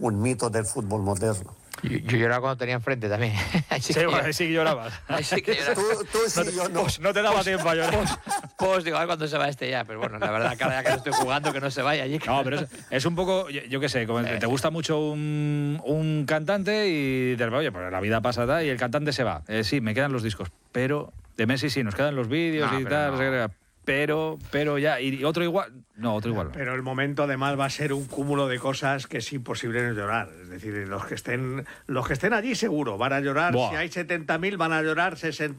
un mito del fútbol moderno. Yo lloraba cuando tenía enfrente también. Sí, bueno, ahí sí que llorabas. Ahí sí que lloraba. Tú sí, yo no. No te daba tiempo a llorar. Pues digo, a ver cuándo se va este ya. Pero bueno, la verdad, cada día que no estoy jugando, que no se vaya allí. No, pero es un poco, yo qué sé, como te gusta mucho un cantante y te oye, pues la vida pasa y el cantante se va. Sí, me quedan los discos, pero de Messi sí, nos quedan los vídeos y tal. No. Pero ya, y otro igual. No, otro igual. Pero el momento además va a ser un cúmulo de cosas que es imposible no llorar. Es decir, los que estén allí seguro van a llorar. Buah. Si hay 70.000 van a llorar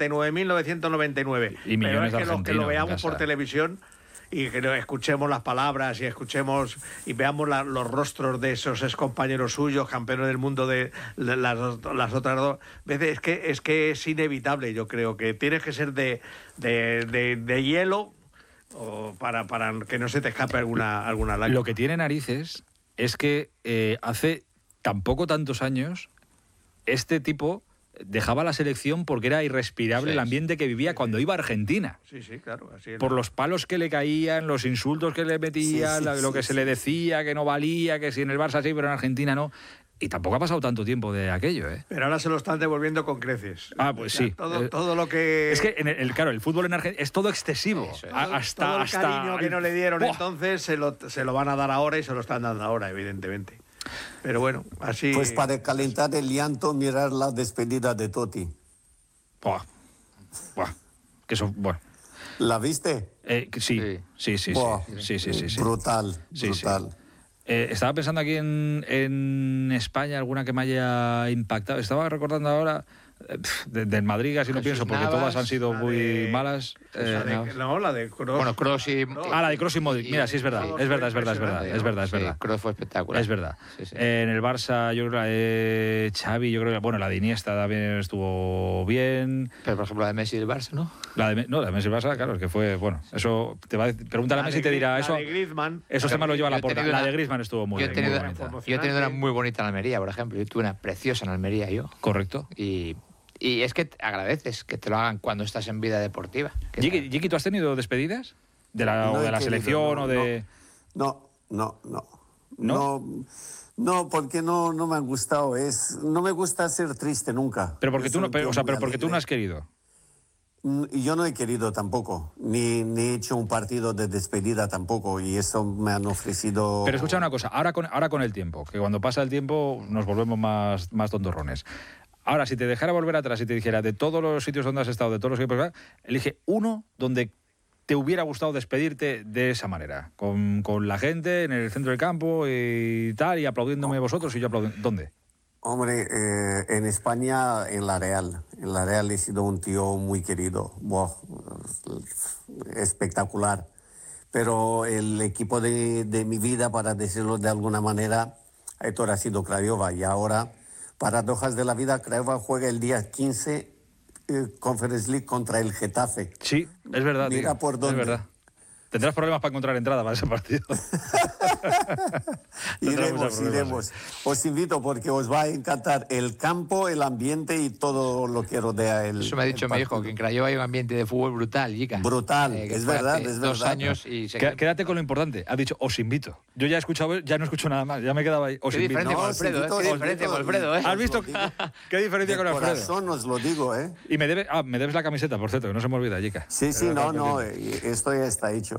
69.999. Y millones pero es que los que lo veamos casa. por televisión y que escuchemos las palabras y escuchemos y veamos los rostros de esos excompañeros suyos, campeones del mundo de las otras dos veces, es que es inevitable. Yo creo que tienes que ser de hielo o para que no se te escape alguna lágrima. Lo que tiene narices es que hace tampoco tantos años este tipo dejaba la selección porque era irrespirable el ambiente que vivía cuando iba a Argentina. Sí, claro. Así por los palos que le caían, los insultos que le metían, lo que se le decía, que no valía, que si en el Barça sí, pero en Argentina no. Y tampoco ha pasado tanto tiempo de aquello, ¿eh? Pero ahora se lo están devolviendo con creces. Ah, pues sí. Todo lo que... Es que, el fútbol en Argentina es todo excesivo. Todo el cariño que no le dieron entonces se lo van a dar ahora y se lo están dando ahora, evidentemente. Pero bueno, así... Pues para calentar el llanto, mirar la despedida de Totti. Buah. Que eso, bueno. ¿La viste? Sí. Brutal. Estaba pensando aquí en España, alguna que me haya impactado. Estaba recordando ahora del Madrid, casi no pienso, porque todas han sido muy malas. La de Kroos. Bueno, Kroos y... la de Kroos y Modric. Mira, sí, es verdad. Es verdad. Kroos fue espectacular. Es verdad. Sí. En el Barça, yo creo que Xavi, yo creo que... Bueno, la de Iniesta también estuvo bien. Pero, por ejemplo, la de Messi del Barça, ¿no? La de Messi del Barça, claro, es que fue... Bueno, eso... Pregúntale a Messi y te dirá eso. La de Griezmann. Eso se me lo lleva a la puerta. La de Griezmann estuvo muy bien. Yo he tenido una muy bonita en Almería, por ejemplo. Yo tuve una preciosa en Almería, yo. Correcto. Y es que agradeces que te lo hagan cuando estás en vida deportiva. Jiki, ¿tú has tenido despedidas? ¿De la selección o de...? No, porque no me han gustado. No me gusta ser triste nunca. Pero porque porque tú no has querido. Yo no he querido tampoco, ni he hecho un partido de despedida tampoco, y eso me han ofrecido... Pero escucha una cosa, ahora con el tiempo, que cuando pasa el tiempo nos volvemos más tontorrones. Ahora, si te dejara volver atrás y te dijera de todos los sitios donde has estado, de todos los equipos, elige uno donde te hubiera gustado despedirte de esa manera, con la gente en el centro del campo y tal, y aplaudiéndome vosotros y yo aplaudiendo. ¿Dónde? Hombre, en España, en la Real. En la Real he sido un tío muy querido. Espectacular. Pero el equipo de mi vida, para decirlo de alguna manera, Aitor ha sido Craiova. Y ahora, paradojas de la vida, Craiova juega el día 15 Conference League contra el Getafe. Sí, es verdad. Mira por dónde. Es verdad. Tendrás problemas para encontrar entrada para ese partido. Iremos. Os invito porque os va a encantar el campo, el ambiente y todo lo que rodea el... Eso me ha dicho mi hijo, que en Craiova hay un ambiente de fútbol brutal, Jica. Brutal, es verdad. 2 años y... Quédate con lo importante. Ha dicho, os invito. Yo ya he escuchado, ya no escucho nada más. Ya me quedaba ahí. Os invito. Qué diferencia con Alfredo, ¿eh? ¿Has visto qué diferencia con Alfredo? Corazón os lo digo, ¿eh? Y me debes la camiseta, por cierto, que no se me olvida, Jica. Sí, esto ya está hecho.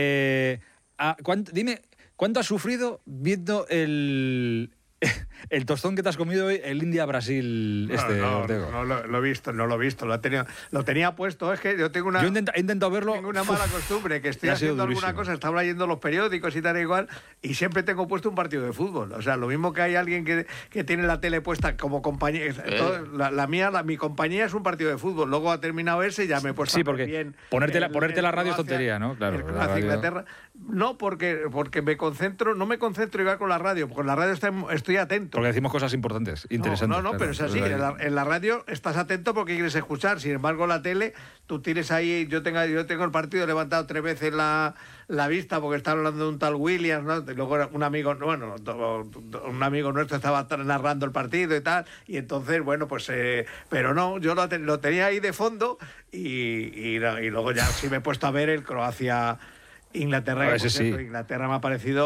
Dime, ¿cuánto has sufrido viendo el tostón que te has comido hoy, el India-Brasil Ortego? No lo he visto, lo tenía puesto. Es que yo tengo una... Yo he intentado verlo. Tengo una mala costumbre, que estoy haciendo alguna cosa, estaba leyendo los periódicos y tal y igual, y siempre tengo puesto un partido de fútbol. O sea, lo mismo que hay alguien que tiene la tele puesta como compañía. Mi compañía es un partido de fútbol. Luego ha terminado ese y ya me he puesto bien. Ponerte la radio es tontería, ¿no? Claro. Inglaterra. No, porque no me concentro igual con la radio. Con la radio estoy atento. Porque decimos cosas importantes, interesantes. No, pero es así. En la radio estás atento porque quieres escuchar. Sin embargo, la tele, tú tienes ahí... Yo tengo el partido, he levantado 3 veces la vista porque estaba hablando de un tal Williams, ¿no? Y luego un amigo nuestro estaba narrando el partido y tal. Y entonces, pero no, yo lo tenía ahí de fondo y luego ya sí me he puesto a ver el Croacia-Inglaterra. Inglaterra me ha parecido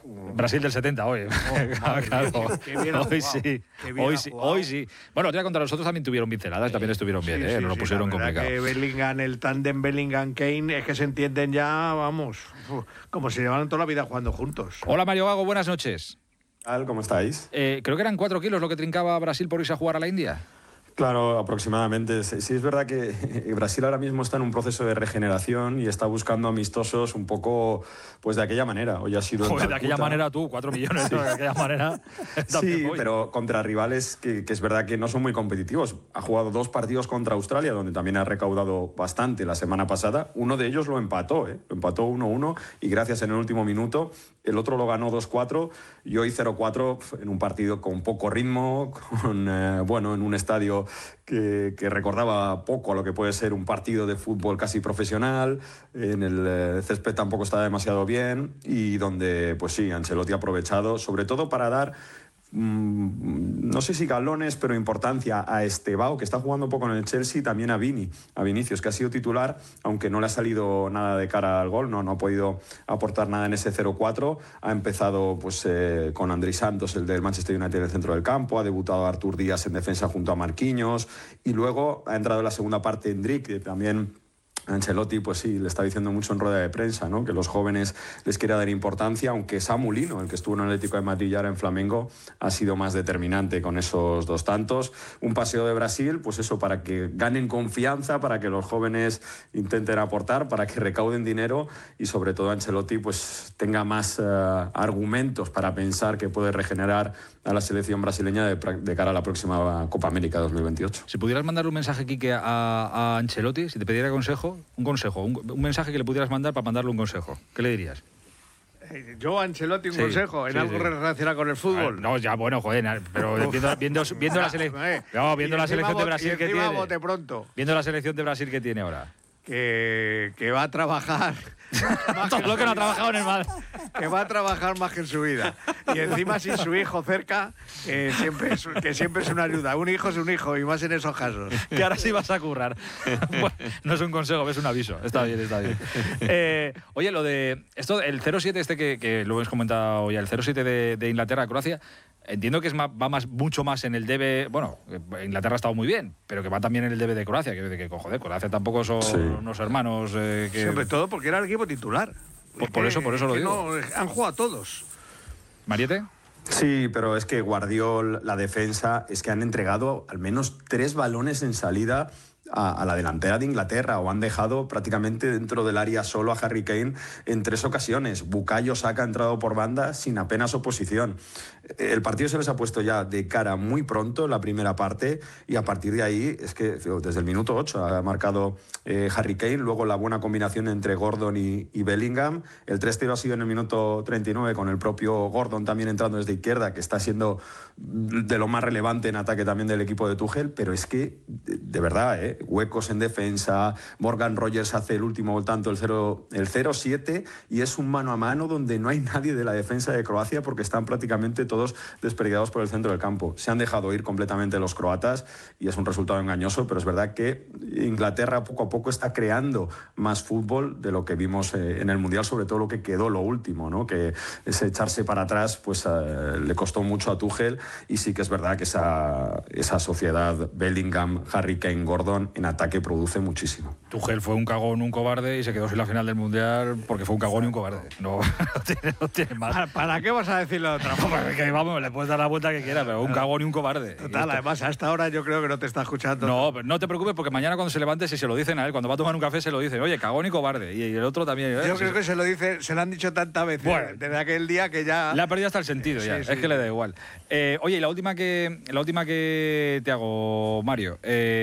Brasil del 70 hoy. Claro. Qué bien Hoy jugado, sí. qué bien Hoy ha sí. jugado. Hoy sí. Bueno, otro día contra nosotros también tuvieron pinceladas, también estuvieron bien, Sí, nos lo pusieron la verdad complicado. que Bellingham, el tándem Bellingham-Kane, es que se entienden ya, vamos, como si llevaran toda la vida jugando juntos. Hola Mario Gago, buenas noches. ¿Cómo estáis? Creo que eran 4 kilos lo que trincaba Brasil por irse a jugar a la India. Claro, aproximadamente. Sí, es verdad que Brasil ahora mismo está en un proceso de regeneración y está buscando amistosos un poco pues de aquella manera. Hoy ha sido en Joder, de aquella Calcuta. manera tú, 4 millones, Sí. ¿no? De aquella manera. Sí, pero contra rivales que es verdad que no son muy competitivos. Ha jugado 2 partidos contra Australia, donde también ha recaudado bastante la semana pasada. Uno de ellos lo empató, Lo empató 1-1 y gracias en el último minuto. El otro lo ganó 2-4 y hoy 0-4 en un partido con poco ritmo, en un estadio que recordaba poco a lo que puede ser un partido de fútbol casi profesional. En el césped tampoco está demasiado bien y donde, pues sí, Ancelotti ha aprovechado, sobre todo para dar no sé si galones, pero importancia a Estevao, que está jugando un poco en el Chelsea, también a Vinicius, que ha sido titular, aunque no le ha salido nada de cara al gol, no ha podido aportar nada en ese 0-4. Ha empezado pues, con Andrei Santos, el del Manchester United, en el centro del campo, ha debutado Artur Díaz en defensa junto a Marquinhos, y luego ha entrado en la segunda parte Endrick, que también Ancelotti, pues sí, le está diciendo mucho en rueda de prensa, ¿no? Que los jóvenes les quiere dar importancia, aunque Samu Lino, el que estuvo en el Atlético de Madrid y ahora en Flamengo, ha sido más determinante con esos 2 tantos. Un paseo de Brasil, pues eso, para que ganen confianza, para que los jóvenes intenten aportar, para que recauden dinero y sobre todo Ancelotti pues tenga más argumentos para pensar que puede regenerar a la selección brasileña de cara a la próxima Copa América 2028. Si pudieras mandar un mensaje, Quique, a Ancelotti, si te pidiera consejo, un mensaje que le pudieras mandar para mandarle un consejo, ¿qué le dirías? Yo, Ancelotti, un Sí, consejo, en sí, algo sí. relacionado con el fútbol. No, ya, bueno, joder, pero viendo la selección. No, viendo la selección de Brasil que tiene. Bote pronto. Viendo la selección de Brasil que tiene ahora. Que va a trabajar. Todo lo que no ha trabajado en el Madrid. Que va a trabajar más que en su vida. Y encima sin su hijo cerca, que siempre es una ayuda. Un hijo es un hijo, y más en esos casos. Que ahora sí vas a currar. Bueno, no es un consejo, es un aviso. Está bien, está bien. Oye, lo de esto, el 0-7 este que lo hemos comentado ya, el 0-7 de Inglaterra a Croacia, entiendo que mucho más en el debe. Bueno, Inglaterra ha estado muy bien, pero que va también en el debe de Croacia. Que joder, Croacia tampoco son unos hermanos. Sobre todo porque era el equipo titular. Por eso lo digo. No, han jugado todos. ¿Mariette? Sí, pero es que Guardiola, la defensa, es que han entregado al menos 3 balones en salida a la delantera de Inglaterra, o han dejado prácticamente dentro del área solo a Harry Kane en 3 ocasiones. Bukayo Saka ha entrado por banda sin apenas oposición. El partido se les ha puesto ya de cara muy pronto en la primera parte, y a partir de ahí es que desde el minuto 8 ha marcado Harry Kane, luego la buena combinación entre Gordon y Bellingham. El 3-0 ha sido en el minuto 39 con el propio Gordon también entrando desde izquierda, que está siendo de lo más relevante en ataque también del equipo de Tuchel, pero es que de verdad, huecos en defensa. Morgan Rogers hace el último tanto, el 0-7, y es un mano a mano donde no hay nadie de la defensa de Croacia porque están prácticamente todos desperdigados por el centro del campo. Se han dejado ir completamente los croatas y es un resultado engañoso, pero es verdad que Inglaterra poco a poco está creando más fútbol de lo que vimos en el Mundial, sobre todo lo que quedó lo último, ¿no? Que ese echarse para atrás pues le costó mucho a Tuchel, y sí que es verdad que esa sociedad Bellingham, Harry Kane, Gordon en ataque produce muchísimo. Tuchel fue un cagón, un cobarde, y se quedó sin la final del Mundial porque fue un cagón y un cobarde. No tiene más. ¿Para qué vas a decirlo de otra forma? Que vamos, le puedes dar la vuelta que quieras, pero un cagón y un cobarde. Total, además, hasta ahora yo creo que no te está escuchando. No, pero no te preocupes, porque mañana cuando se levante, si se lo dicen a él, cuando va a tomar un café, se lo dicen, oye, cagón y cobarde. Y el otro también. Yo creo que se lo han dicho tantas veces, bueno, desde aquel día que ya... Le ha perdido hasta el sentido ya, Sí. es que le da igual. Oye, y la última que te hago, Mario,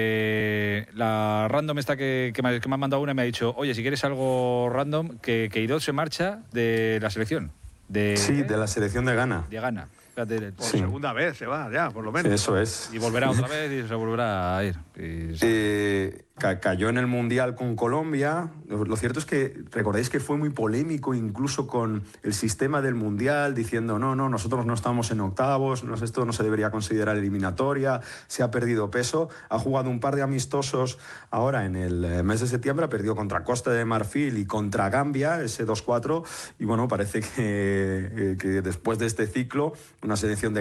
la random esta que me ha mandado una, me ha dicho, oye, si quieres algo random, que Idol se marcha de la selección. Sí, de la selección de Ghana. De Ghana. Fíjate, Por segunda vez se va, ya, por lo menos. Eso es. y volverá otra vez y se volverá a ir. Cayó en el Mundial con Colombia. Lo cierto es que recordáis que fue muy polémico incluso con el sistema del Mundial, diciendo no, nosotros no estamos en octavos, esto no se debería considerar eliminatoria, se ha perdido peso. Ha jugado un par de amistosos ahora en el mes de septiembre, ha perdido contra Costa de Marfil y contra Gambia, ese 2-4, y bueno, parece que después de este ciclo, una selección de